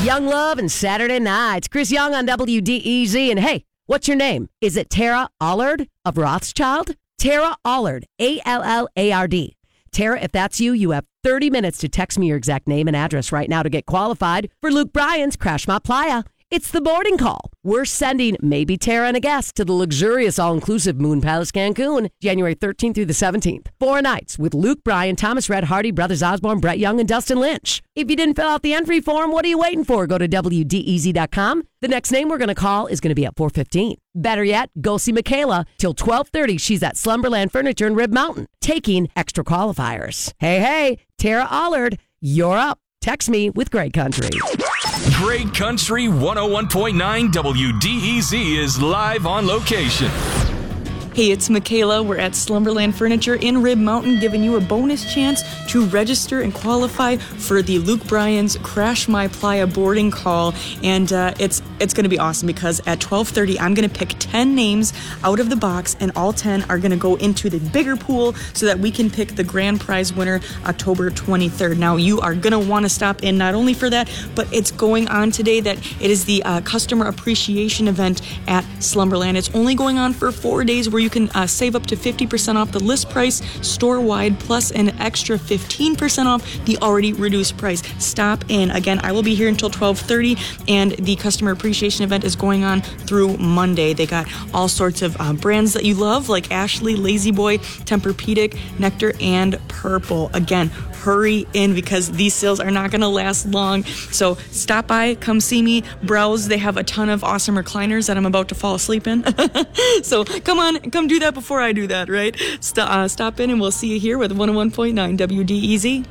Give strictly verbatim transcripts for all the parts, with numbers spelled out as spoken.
Young Love and Saturday Nights. Chris Young on W D E Z. And hey, what's your name? Is it Tara Allard of Rothschild? Tara Allard, A L L A R D. Tara, if that's you, you have thirty minutes to text me your exact name and address right now to get qualified for Luke Bryan's Crash My Playa. It's the boarding call. We're sending maybe Tara and a guest to the luxurious all-inclusive Moon Palace Cancun, January thirteenth through the seventeenth. Four nights with Luke Bryan, Thomas Red Hardy, Brothers Osborne, Brett Young, and Dustin Lynch. If you didn't fill out the entry form, what are you waiting for? Go to W D E Z dot com. The next name we're going to call is going to be at four fifteen. Better yet, go see Michaela till twelve thirty. She's at Slumberland Furniture in Rib Mountain, taking extra qualifiers. Hey, hey, Tara Allard, you're up. Text me with Great Country. Great Country one oh one point nine W D E Z is live on location. Hey, it's Michaela. We're at Slumberland Furniture in Rib Mountain, giving you a bonus chance to register and qualify for the Luke Bryan's Crash My Playa boarding call. And uh, it's it's going to be awesome because at twelve thirty, I'm going to pick ten names out of the box, and all ten are going to go into the bigger pool so that we can pick the grand prize winner October twenty-third. Now, you are going to want to stop in not only for that, but it's going on today that it is the uh, Customer Appreciation Event at Slumberland. It's only going on for four days where you can uh, save up to fifty percent off the list price store-wide, plus an extra fifteen percent off the already reduced price. Stop in. Again, I will be here until twelve thirty, and the Customer Appreciation Event is going on through Monday. They got all sorts of uh, brands that you love, like Ashley, Lazy Boy, Tempur-Pedic, Nectar, and Purple. Again, hurry in because these sales are not going to last long. So stop by, come see me, browse. They have a ton of awesome recliners that I'm about to fall asleep in. So come on, come do that before I do that, right? St- uh, stop in and we'll see you here with one oh one point nine W D E Z.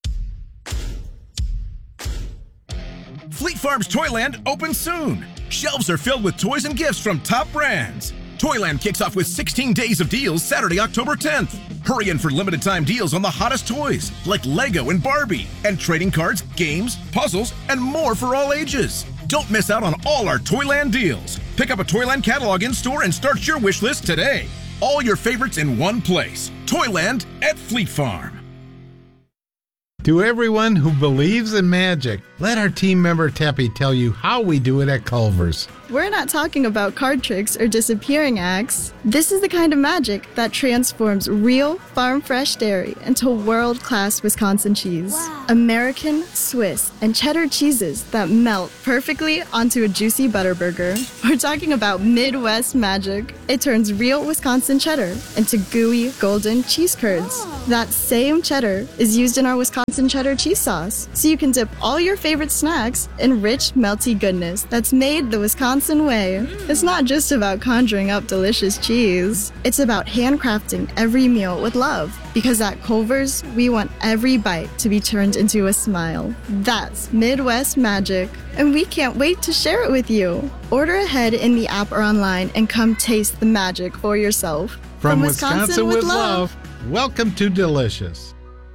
Fleet Farm's Toyland opens soon. Shelves are filled with toys and gifts from top brands. Toyland kicks off with sixteen days of deals Saturday, October tenth. Hurry in for limited time deals on the hottest toys like Lego and Barbie, and trading cards, games, puzzles, and more for all ages. Don't miss out on all our Toyland deals. Pick up a Toyland catalog in-store and start your wish list today. All your favorites in one place. Toyland at Fleet Farm. To everyone who believes in magic, let our team member Teppy tell you how we do it at Culver's. We're not talking about card tricks or disappearing acts. This is the kind of magic that transforms real, farm-fresh dairy into world-class Wisconsin cheese. Wow. American, Swiss, and cheddar cheeses that melt perfectly onto a juicy butter burger. We're talking about Midwest magic. It turns real Wisconsin cheddar into gooey, golden cheese curds. Oh. That same cheddar is used in our Wisconsin cheddar cheese sauce, so you can dip all your favorite snacks in rich, melty goodness that's made the Wisconsin way. It's not just about conjuring up delicious cheese. It's about handcrafting every meal with love. Because at Culver's, we want every bite to be turned into a smile. That's Midwest magic, and we can't wait to share it with you. Order ahead in the app or online and come taste the magic for yourself. From, From Wisconsin, Wisconsin with, with love, love, welcome to Delicious.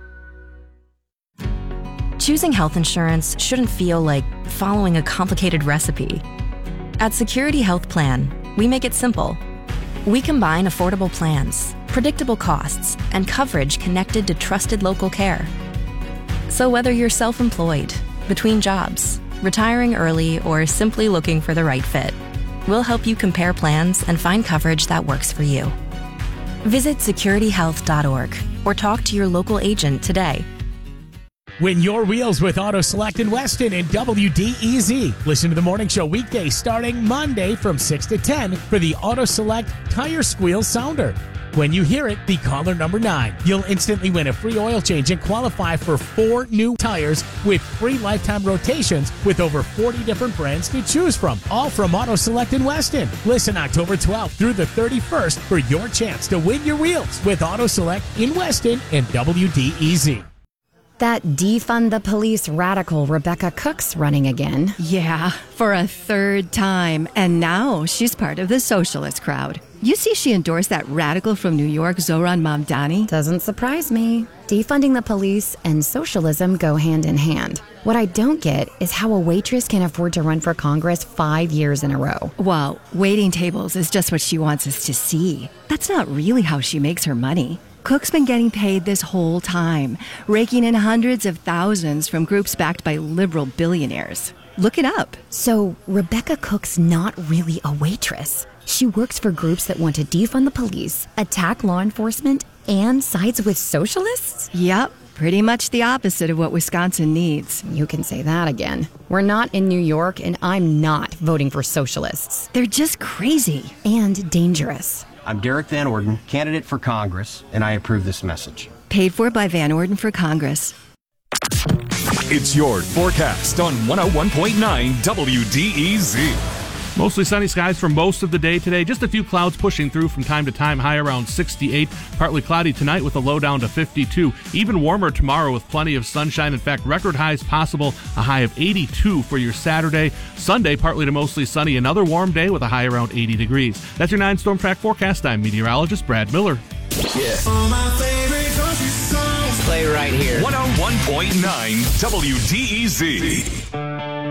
Choosing health insurance shouldn't feel like following a complicated recipe. At Security Health Plan, we make it simple. We combine affordable plans, predictable costs, and coverage connected to trusted local care. So whether you're self-employed, between jobs, retiring early, or simply looking for the right fit, we'll help you compare plans and find coverage that works for you. Visit security health dot org or talk to your local agent today. Win your wheels with Auto Select in Weston and W D E Z. Listen to the morning show weekdays starting Monday from six to ten for the Auto Select Tire Squeal Sounder. When you hear it, be caller number nine. You'll instantly win a free oil change and qualify for four new tires with free lifetime rotations with over forty different brands to choose from. All from Auto Select in Weston. Listen October twelfth through the thirty-first for your chance to win your wheels with Auto Select in Weston and W D E Z. That defund the police radical Rebecca Cook's running again. Yeah, for a third time. And now she's part of the socialist crowd. You see she endorsed that radical from New York, Zohran Mamdani? Doesn't surprise me. Defunding the police and socialism go hand in hand. What I don't get is how a waitress can afford to run for Congress five years in a row. Well, waiting tables is just what she wants us to see. That's not really how she makes her money. Cook's been getting paid this whole time, raking in hundreds of thousands from groups backed by liberal billionaires. Look it up. So, Rebecca Cook's not really a waitress. She works for groups that want to defund the police, attack law enforcement, and sides with socialists? Yep, pretty much the opposite of what Wisconsin needs. You can say that again. We're not in New York, and I'm not voting for socialists. They're just crazy. And dangerous. I'm Derek Van Orden, candidate for Congress, and I approve this message. Paid for by Van Orden for Congress. It's your forecast on one oh one point nine W D E Z. Mostly sunny skies for most of the day today. Just a few clouds pushing through from time to time, high around sixty-eight. Partly cloudy tonight with a low down to fifty-two. Even warmer tomorrow with plenty of sunshine. In fact, record highs possible, a high of eighty-two for your Saturday. Sunday, partly to mostly sunny. Another warm day with a high around eighty degrees. That's your nine Storm Track forecast. I'm meteorologist Brad Miller. Yeah. All my favorite country songs play right here. one oh one point nine W D E Z.